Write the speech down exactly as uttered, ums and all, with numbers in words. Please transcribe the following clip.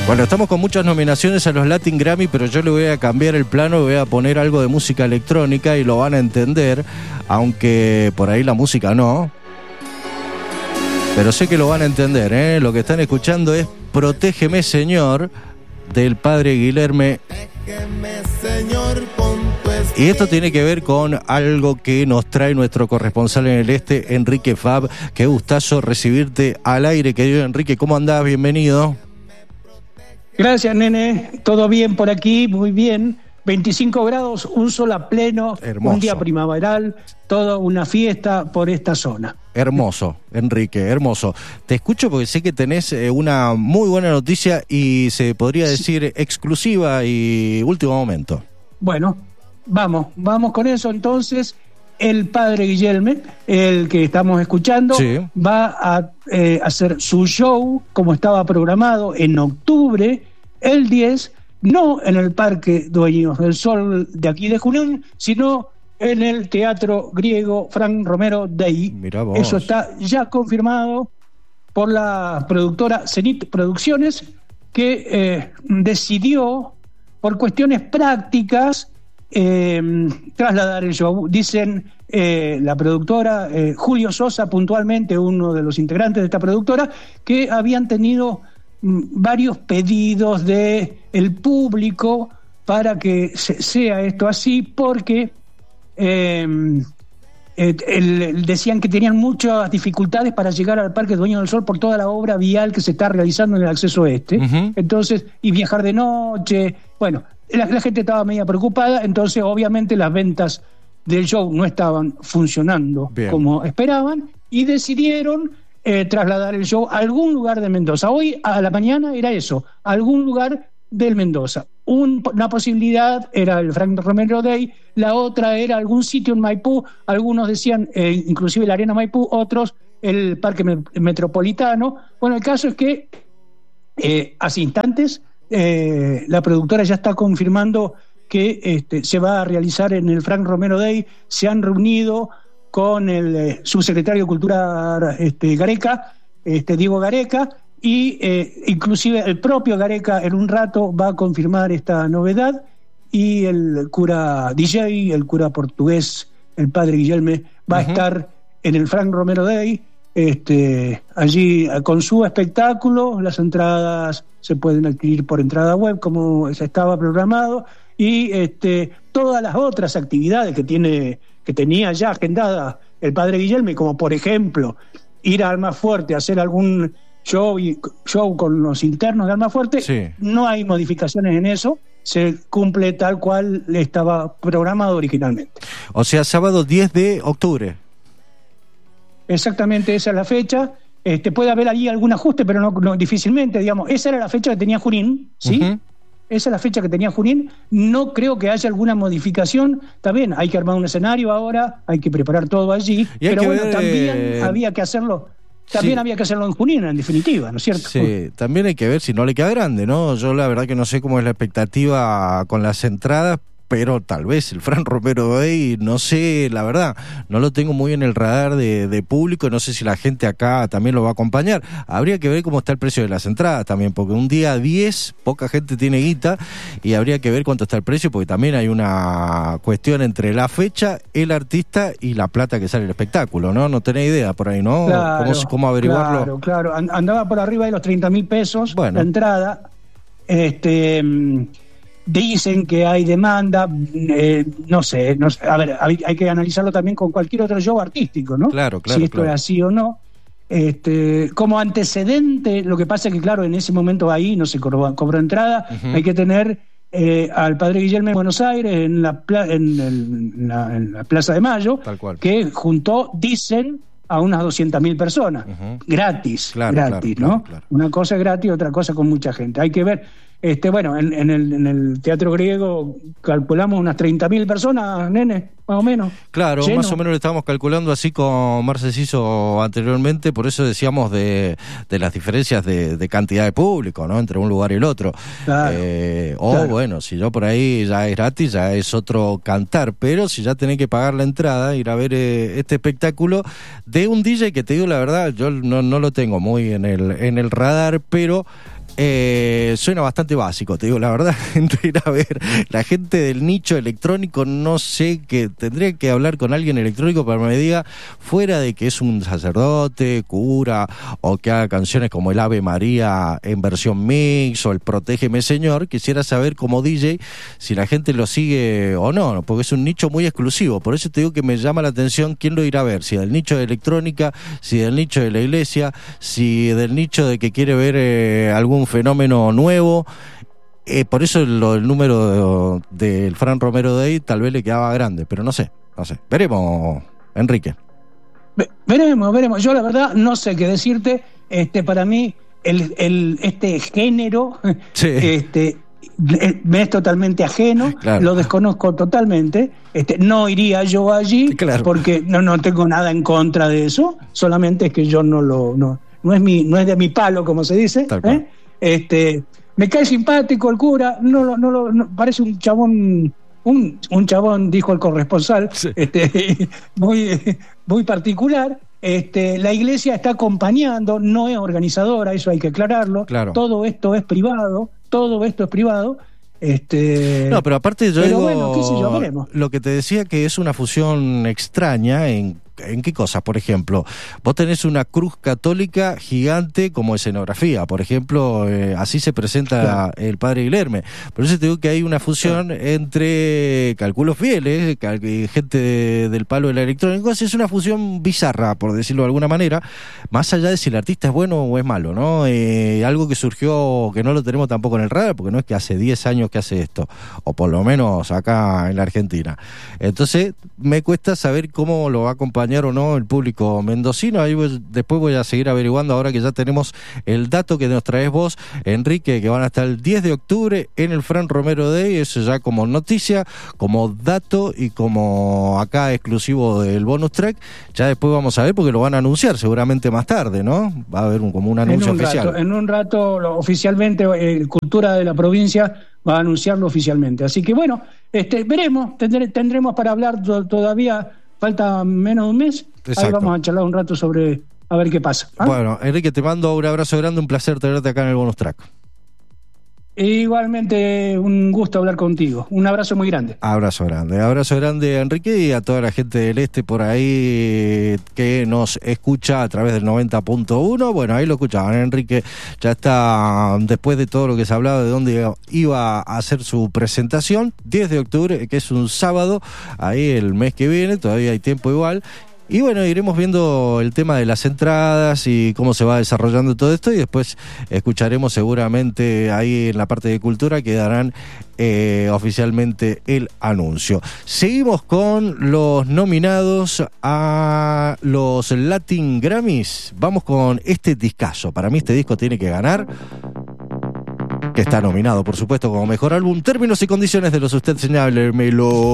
Bueno, estamos con muchas nominaciones a los Latin Grammy, pero yo le voy a cambiar el plano, voy a poner algo de música electrónica y lo van a entender, aunque por ahí la música no. Pero sé que lo van a entender, ¿eh? Lo que están escuchando es Protégeme, Señor, del padre Guilherme. Y esto tiene que ver con algo que nos trae nuestro corresponsal en el este, Enrique Fab. Qué gustazo recibirte al aire, querido Enrique. ¿Cómo andás? Bienvenido. Gracias, nene. Todo bien por aquí, muy bien. veinticinco grados, un sol a pleno, hermoso. Un día primaveral, toda una fiesta por esta zona. Hermoso, Enrique, hermoso. Te escucho porque sé que tenés una muy buena noticia y se podría decir sí. exclusiva y último momento. Bueno, vamos, vamos con eso entonces. El padre Guilherme, el que estamos escuchando, sí. va a eh, hacer su show como estaba programado en octubre, el diez, no en el Parque Dueños del Sol de aquí de Junín, sino en el Teatro Griego Frank Romero Day. Mirá vos. Eso está ya confirmado por la productora Zenit Producciones, que eh, decidió, por cuestiones prácticas, Eh, trasladar el show. Dicen eh, la productora, eh, Julio Sosa puntualmente, uno de los integrantes de esta productora, que habían tenido mm, varios pedidos de el público para que se, sea esto así, porque eh, eh, el, el, decían que tenían muchas dificultades para llegar al Parque Dueño del Sol por toda la obra vial que se está realizando en el acceso este. Uh-huh. Entonces, y viajar de noche, bueno, La, la gente estaba media preocupada, entonces obviamente las ventas del show no estaban funcionando Bien. como esperaban y decidieron eh, trasladar el show a algún lugar de Mendoza. Hoy a la mañana era eso, algún lugar del Mendoza. Un, una posibilidad era el Frank Romero Day, la otra era algún sitio en Maipú, algunos decían eh, inclusive la Arena Maipú, otros el Parque Me- Metropolitano. Bueno, el caso es que eh, hace instantes Eh, la productora ya está confirmando que este, se va a realizar en el Frank Romero Day. Se han reunido con el eh, subsecretario de Cultura este, Gareca, este, Diego Gareca, y eh, inclusive el propio Gareca en un rato va a confirmar esta novedad, y el cura D J, el cura portugués, el padre Guilherme, va uh-huh. a estar en el Frank Romero Day, este, allí con su espectáculo. Las entradas se pueden adquirir por entrada web como se estaba programado, y este, todas las otras actividades que tiene que tenía ya agendada el padre Guilherme, como por ejemplo ir a Almafuerte a hacer algún show y show con los internos de Almafuerte, sí. no hay modificaciones en eso, se cumple tal cual estaba programado originalmente. O sea, sábado diez de octubre. Exactamente, esa es la fecha. Este, puede haber allí algún ajuste, pero no, no difícilmente, digamos. Esa era la fecha que tenía Junín, ¿sí? Uh-huh. Esa es la fecha que tenía Junín. No creo que haya alguna modificación. Está bien, hay que armar un escenario ahora, hay que preparar todo allí. Pero bueno, ver, también eh... había que hacerlo. También sí. había que hacerlo en Junín, en definitiva, ¿no es cierto? Sí, también hay que ver si no le queda grande, ¿no? Yo la verdad que no sé cómo es la expectativa con las entradas, pero tal vez el Frank Romero Day, no sé, la verdad, no lo tengo muy en el radar de, de público, no sé si la gente acá también lo va a acompañar. Habría que ver cómo está el precio de las entradas también, porque un día diez, poca gente tiene guita, y habría que ver cuánto está el precio, porque también hay una cuestión entre la fecha, el artista y la plata que sale el espectáculo, ¿no? No tenés idea por ahí, ¿no? Claro, ¿Cómo, cómo averiguarlo? Claro, claro, andaba por arriba de los treinta mil pesos bueno. la entrada. Este... Dicen que hay demanda, eh, no sé, no sé, a ver, hay, hay que analizarlo también con cualquier otro show artístico, ¿no? Claro, claro. Si esto claro. es así o no. Este, como antecedente, lo que pasa es que, claro, en ese momento ahí no se cobró, cobró entrada, uh-huh. hay que tener eh, al padre Guilherme en Buenos Aires, en la, pla- en, el, en, la, en la Plaza de Mayo, Tal cual. que juntó, dicen, a unas doscientas mil personas, uh-huh. gratis, claro, gratis, claro, ¿no? Claro, claro. Una cosa es gratis, otra cosa con mucha gente. Hay que ver. Este, bueno, en, en, el, en el Teatro Griego calculamos unas treinta mil personas, nene, más o menos. Claro, lleno. Más o menos le estábamos calculando así con Marce Ciso anteriormente, por eso decíamos de, de las diferencias de, de cantidad de público, ¿no? Entre un lugar y el otro. Claro, eh, o claro. bueno, si yo por ahí ya es gratis, ya es otro cantar, pero si ya tenés que pagar la entrada, ir a ver eh, este espectáculo de un D J que te digo la verdad, yo no, no lo tengo muy en el, en el radar, pero Eh, suena bastante básico, te digo la verdad. Entre ir a ver la gente del nicho electrónico, no sé, que tendría que hablar con alguien electrónico para que me diga, fuera de que es un sacerdote, cura, o que haga canciones como el Ave María en versión mix o el Protégeme Señor, quisiera saber como D J si la gente lo sigue o no, porque es un nicho muy exclusivo. Por eso te digo que me llama la atención quién lo irá a ver, si del nicho de electrónica, si del nicho de la iglesia, si del nicho de que quiere ver eh, algún fenómeno nuevo. Eh, por eso lo, el número del de, de Fran Romero Day tal vez le quedaba grande, pero no sé, no sé. Veremos, Enrique. Ve, veremos, veremos. Yo la verdad no sé qué decirte. Este, para mí, el, el, este género, sí. este, me es totalmente ajeno, claro. Lo desconozco totalmente. Este, no iría yo allí, claro. Porque no, no tengo nada en contra de eso. Solamente es que yo no lo, no, no es mi, no es de mi palo, como se dice. ¿eh? Este, me cae simpático el cura, no, no, no, no parece un chabón, un, un chabón, dijo el corresponsal, sí. este, muy, muy particular. Este, la iglesia está acompañando, no es organizadora, eso hay que aclararlo. Claro. Todo esto es privado, todo esto es privado. Este, no, pero aparte yo pero digo, bueno, qué sé yo, veremos. Lo que te decía que es una fusión extraña en ¿En qué cosas? Por ejemplo, vos tenés una cruz católica gigante como escenografía, por ejemplo, eh, así se presenta claro. El Padre Guilherme. Por eso te digo que hay una fusión claro. entre cálculos fieles, cal- gente de, del palo del electrónico, es una fusión bizarra, por decirlo de alguna manera, más allá de si el artista es bueno o es malo, ¿no? Eh, algo que surgió, que no lo tenemos tampoco en el radar, porque no es que hace diez años que hace esto, o por lo menos acá en la Argentina. Entonces, me cuesta saber cómo lo va a acompañar o no el público mendocino. Ahí voy, después voy a seguir averiguando ahora que ya tenemos el dato que nos traes vos, Enrique, que van a estar el diez de octubre en el Fran Romero Day, eso ya como noticia, como dato y como acá exclusivo del bonus track. Ya después vamos a ver porque lo van a anunciar seguramente más tarde, ¿no? Va a haber un, como un anuncio en un oficial. Rato, en un rato lo, oficialmente eh, Cultura de la provincia va a anunciarlo oficialmente. Así que bueno, este, veremos, tendré, tendremos para hablar to- todavía. Falta menos de un mes. Exacto. Ahí vamos a charlar un rato sobre a ver qué pasa. ¿Ah? Bueno, Enrique, te mando un abrazo grande, un placer tenerte acá en el bonus track. Igualmente, un gusto hablar contigo. Un abrazo muy grande. Abrazo grande, abrazo grande, Enrique, y a toda la gente del este por ahí que nos escucha a través del noventa punto uno. Bueno, ahí lo escuchaban, Enrique ya está, después de todo lo que se ha hablado de dónde iba a hacer su presentación, diez de octubre, que es un sábado, ahí el mes que viene, todavía hay tiempo igual. Y bueno, iremos viendo el tema de las entradas y cómo se va desarrollando todo esto, y después escucharemos seguramente ahí en la parte de cultura que darán eh, oficialmente el anuncio. Seguimos con los nominados a los Latin Grammys. Vamos con este discazo. Para mí este disco tiene que ganar, que está nominado por supuesto como mejor álbum. Términos y condiciones de los Usted Señálemelo.